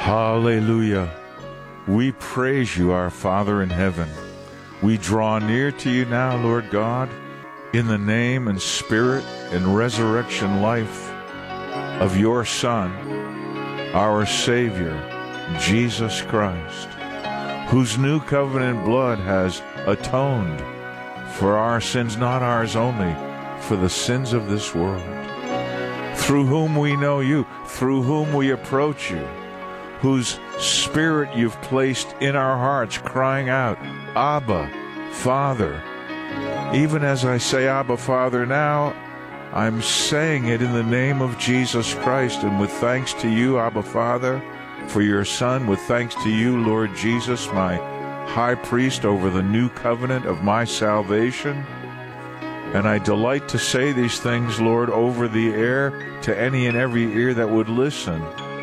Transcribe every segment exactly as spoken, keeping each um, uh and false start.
Hallelujah. We praise you, our Father in heaven. We draw near to you now, Lord God, in the name and spirit and resurrection life of your Son, our Savior, Jesus Christ, whose new covenant blood has atoned for our sins, not ours only, for the sins of this world, through whom we know you, through whom we approach you, whose Spirit you've placed in our hearts, crying out, Abba, Father. Even as I say Abba, Father now, I'm saying it in the name of Jesus Christ, and with thanks to you, Abba, Father, for your Son, with thanks to you, Lord Jesus, my high priest over the new covenant of my salvation. And I delight to say these things, Lord, over the air to any and every ear that would listen,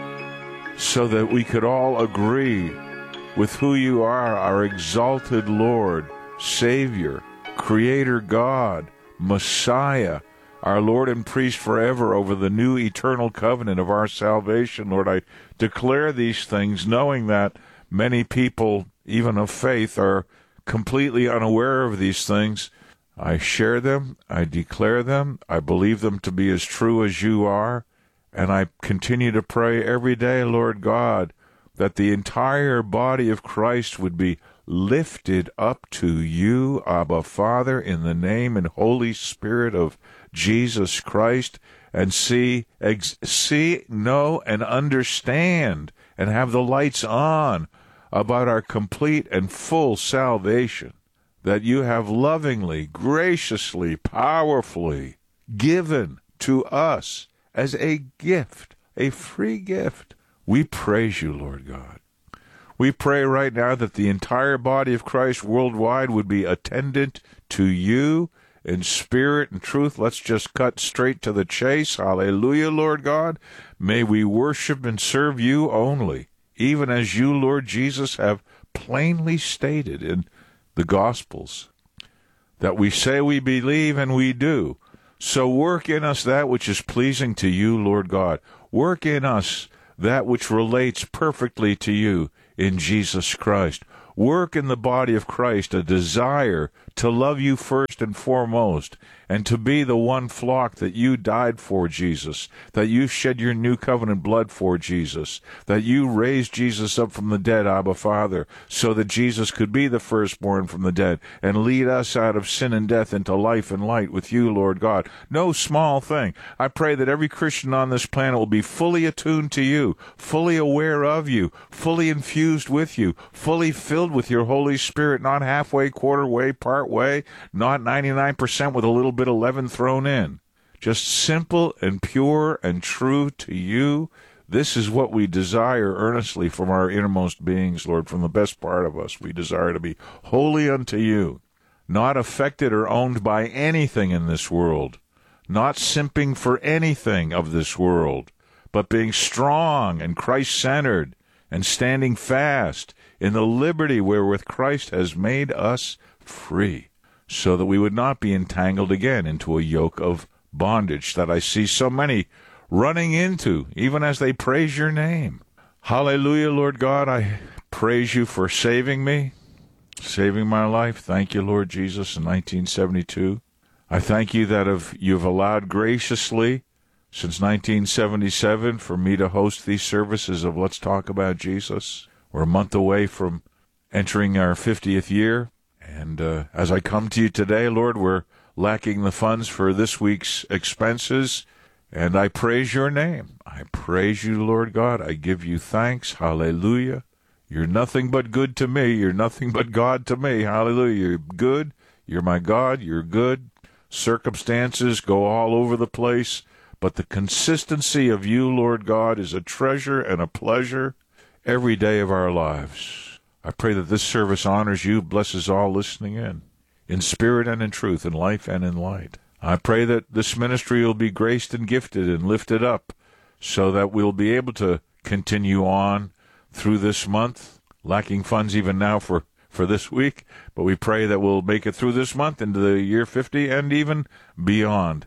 so that we could all agree with who you are, our exalted Lord, Savior, Creator God, Messiah, our Lord and priest forever over the new eternal covenant of our salvation. Lord, I declare these things knowing that many people, even of faith, are completely unaware of these things. I share them, I declare them, I believe them to be as true as you are. And I continue to pray every day, Lord God, that the entire body of Christ would be lifted up to you, Abba Father, in the name and Holy Spirit of Jesus Christ, and see, ex- see, know, and understand, and have the lights on about our complete and full salvation that you have lovingly, graciously, powerfully given to us as a gift, a free gift. We praise you, Lord God. We pray right now that the entire body of Christ worldwide would be attendant to you in spirit and truth. Let's just cut straight to the chase. Hallelujah, Lord God. May we worship and serve you only, even as you, Lord Jesus, have plainly stated in the Gospels, that we say we believe and we do. So work in us that which is pleasing to you, Lord God. Work in us that which relates perfectly to you in Jesus Christ. Work in the body of Christ a desire to love you first and foremost, and to be the one flock that you died for, Jesus, that you shed your new covenant blood for, Jesus, that you raised Jesus up from the dead, Abba Father, so that Jesus could be the firstborn from the dead and lead us out of sin and death into life and light with you, Lord God. No small thing. I pray that every Christian on this planet will be fully attuned to you, fully aware of you, fully infused with you, fully filled with your Holy Spirit, not halfway, quarter way, part way, not ninety-nine percent with a little bit of leaven thrown in. Just simple and pure and true to you. This is what we desire earnestly from our innermost beings, Lord, from the best part of us. We desire to be holy unto you, not affected or owned by anything in this world, not simping for anything of this world, but being strong and Christ-centered and standing fast in the liberty wherewith Christ has made us free, so that we would not be entangled again into a yoke of bondage that I see so many running into, even as they praise your name. Hallelujah, Lord God. I praise you for saving me, saving my life. Thank you, Lord Jesus, in nineteen seventy-two. I thank you that if you've allowed graciously since nineteen seventy-seven for me to host these services of Let's Talk About Jesus. We're a month away from entering our fiftieth year. And uh, as I come to you today, Lord, we're lacking the funds for this week's expenses. And I praise your name. I praise you, Lord God. I give you thanks. Hallelujah. You're nothing but good to me. You're nothing but God to me. Hallelujah. You're good. You're my God. You're good. Circumstances go all over the place. But the consistency of you, Lord God, is a treasure and a pleasure every day of our lives. I pray that this service honors you, blesses all listening in, in spirit and in truth, in life and in light. I pray that this ministry will be graced and gifted and lifted up so that we'll be able to continue on through this month, lacking funds even now for, for this week, but we pray that we'll make it through this month into the year fifty and even beyond.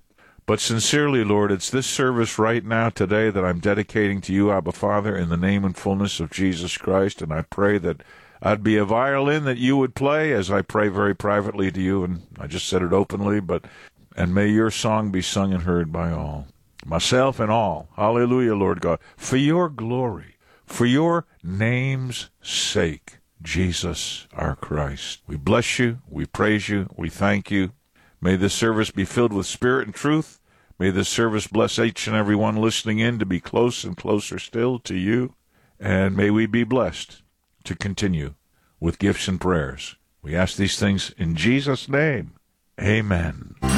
But sincerely, Lord, it's this service right now today that I'm dedicating to you, Abba Father, in the name and fullness of Jesus Christ. And I pray that I'd be a violin that you would play as I pray very privately to you. And I just said it openly, but and may your song be sung and heard by all, myself and all. Hallelujah, Lord God, for your glory, for your name's sake, Jesus, our Christ. We bless you, we praise you, we thank you. May this service be filled with spirit and truth. May this service bless each and every one listening in to be close and closer still to you. And may we be blessed to continue with gifts and prayers. We ask these things in Jesus' name. Amen.